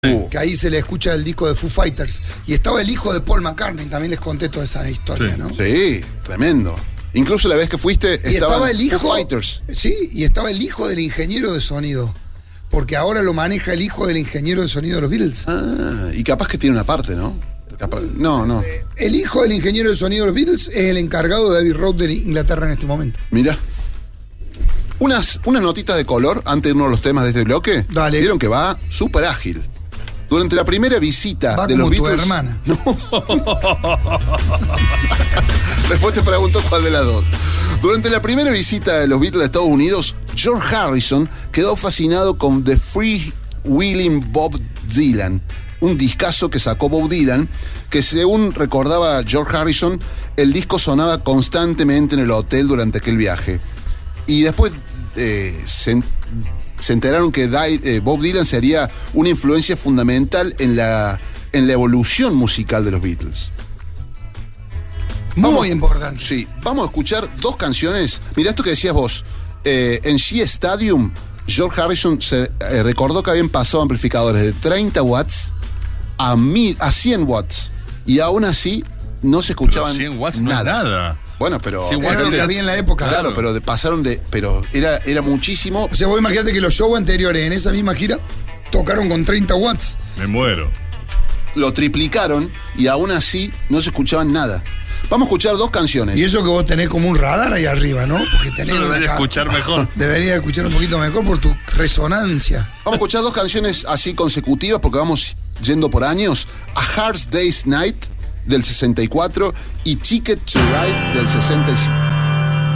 Que ahí se le escucha el disco de Foo Fighters. Y estaba el hijo de Paul McCartney, también les conté toda esa historia, ¿no? Sí, tremendo. Incluso la vez que fuiste estaba el hijo, Foo Fighters. Sí, y estaba el hijo del ingeniero de sonido. Porque ahora lo maneja el hijo del ingeniero de sonido de los Beatles. Ah, y capaz que tiene una parte, ¿no? No. El hijo del ingeniero de sonido de los Beatles es el encargado de Abbey Road de Inglaterra en este momento. Mira. Unas notitas de color antes de irnos a los temas de este bloque. Dale. Vieron que va súper ágil. Durante la primera visita va de como los tu Beatles. Hermana. No. Después te pregunto cuál de las dos. Durante la primera visita de los Beatles a Estados Unidos, George Harrison quedó fascinado con The Freewheeling Bob Dylan, un discazo que sacó Bob Dylan, que según recordaba George Harrison, el disco sonaba constantemente en el hotel durante aquel viaje. Y después se enteraron que Bob Dylan sería una influencia fundamental en la evolución musical de los Beatles. Muy importante. Sí, vamos a escuchar dos canciones. Mirá esto que decías vos. En Shea Stadium, George Harrison recordó que habían pasado amplificadores de 30 watts a 100 watts. Y aún así no se escuchaban 100 watts nada. No es nada. Bueno, pero... Era lo que había en la época. Claro, pero pasaron de... Pero era muchísimo. O sea, vos imagínate que los shows anteriores en esa misma gira tocaron con 30 watts. Me muero. Lo triplicaron y aún así no se escuchaban nada. Vamos a escuchar dos canciones. Y eso que vos tenés como un radar ahí arriba, ¿no? Porque tenés Yo debería escuchar mejor. Debería escuchar un poquito mejor por tu resonancia. Vamos a escuchar dos canciones así consecutivas porque vamos yendo por años. A Hard Day's Night del 64 y Ticket to Ride del 65.